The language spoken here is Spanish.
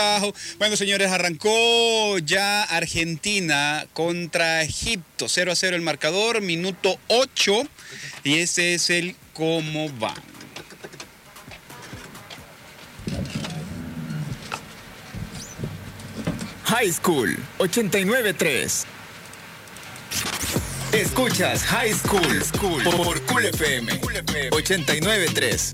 Bueno, señores, arrancó ya Argentina contra Egipto. 0-0 el marcador, minuto 8. Y ese es el cómo va. High School 89.3. Escuchas High School por Cool FM 89.3.